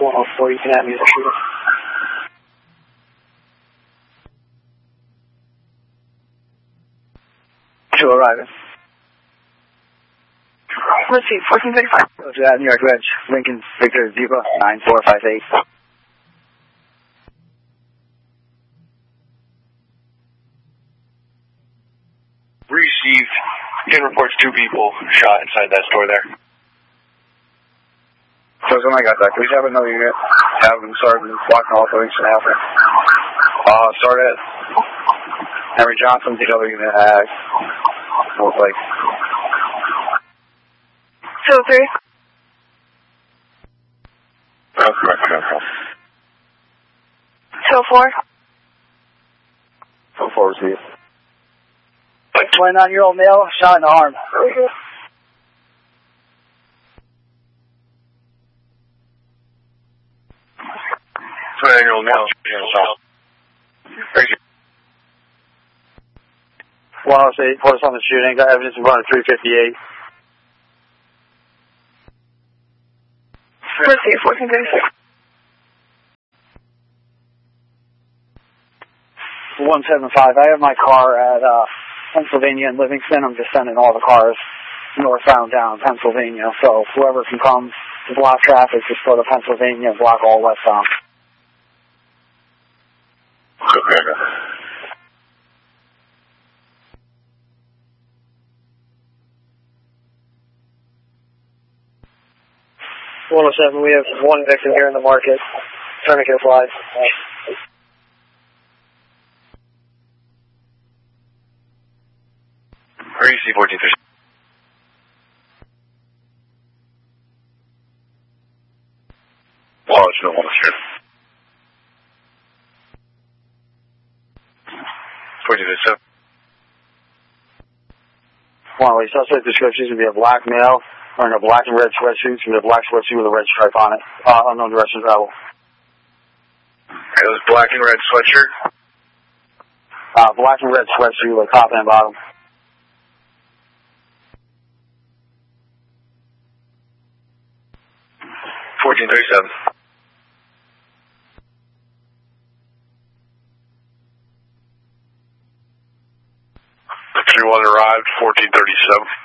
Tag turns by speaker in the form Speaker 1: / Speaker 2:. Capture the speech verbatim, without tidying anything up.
Speaker 1: one oh four, you can have me to shoot it. Two arriving.
Speaker 2: Receive fourteen thirty-five.
Speaker 1: Go to that New York Reg, Lincoln Victor Zebra nine four five eight.
Speaker 3: Received. Again, reports two people shot inside that store there.
Speaker 1: So somebody got that. Please have another unit. Have them start blocking all buildings and after. Uh, start at Henry Johnson, the other unit at Wolf Lake.
Speaker 2: two oh three.
Speaker 3: That's correct, Central.
Speaker 2: two oh four.
Speaker 1: two oh four received. twenty-nine-year-old male shot in the arm.
Speaker 3: twenty-nine-year-old male. Thank you.
Speaker 1: Wallace eight, force on the shooting. Got evidence in front of three fifty-eight.
Speaker 2: Receive fourteen thirty-six.
Speaker 1: one seventy-five. I have my car at uh, Pennsylvania and Livingston. I'm just sending all the cars northbound down Pennsylvania. So whoever can come to block traffic, just go to Pennsylvania and block all westbound.
Speaker 3: Okay.
Speaker 1: one oh seven, we have one victim here in the market. Tourniquet applied.
Speaker 3: Where do you see fourteen thirty? Wallace, no one here. fourteen thirty-seven.
Speaker 1: One, suspect description is going to be a black male wearing a black and red sweatshirt. It's going to be a black sweatshirt with a red stripe on it. Uh, unknown direction travel.
Speaker 3: It was black and red sweatshirt?
Speaker 1: Uh, black and red sweatshirt with top and bottom.
Speaker 3: fourteen thirty-seven. three one arrived, fourteen thirty-seven.